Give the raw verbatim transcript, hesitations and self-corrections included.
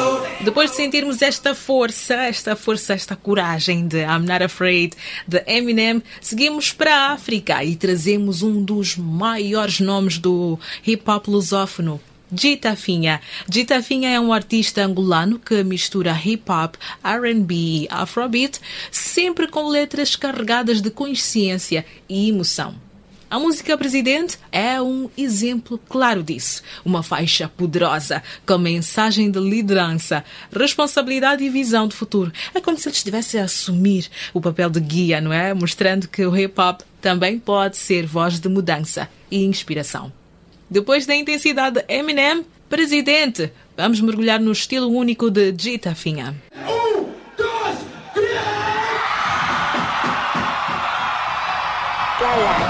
Depois de sentirmos esta força, esta força, esta coragem de I'm Not Afraid, de Eminem, seguimos para a África e trazemos um dos maiores nomes do hip-hop lusófono, Jita Finha. Jita Finha é um artista angolano que mistura hip-hop, R and B e afrobeat, sempre com letras carregadas de consciência e emoção. A música Presidente é um exemplo claro disso. Uma faixa poderosa, com mensagem de liderança, responsabilidade e visão de futuro. É como se ele estivesse a assumir o papel de guia, não é? Mostrando que o hip-hop também pode ser voz de mudança e inspiração. Depois da intensidade de Eminem, Presidente, vamos mergulhar no estilo único de Jita Finha. Um, dois, três!